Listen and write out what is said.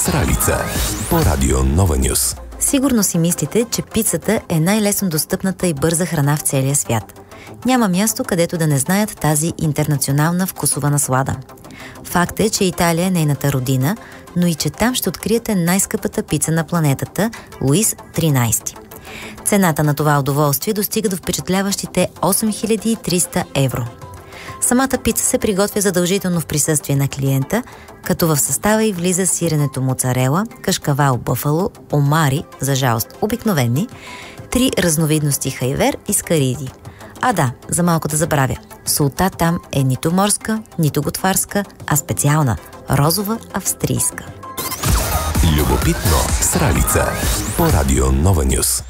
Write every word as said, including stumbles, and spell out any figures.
Сралица по радио Нова Нюс. Сигурно си мислите, че пицата е най-лесно достъпната и бърза храна в целия свят. Няма място, където да не знаят тази интернационална вкусова наслада. Факт е, че Италия е нейната родина, но и че там ще откриете най-скъпата пица на планетата – Луис тринайсети. Цената на това удоволствие достига до впечатляващите осем хиляди и триста евро. Самата пица се приготвя задължително в присъствие на клиента, като в състава й влиза сиренето моцарела, кашкавал бъфало, омари, за жалост обикновени, три разновидности хайвер и скариди. А да, за малко да забравя, солта там е нито морска, нито готварска, а специална – розова австрийска. Любопитно Сралица по радио Нова Нюс.